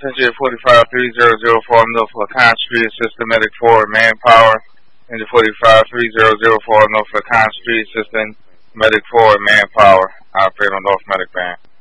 Engine 453004 Norfolk Con Street, Assistant Medic 4, Manpower. Engine 453004 Norfolk Con Street, Assistant Medic 4, Manpower. Operator on North Medic Band.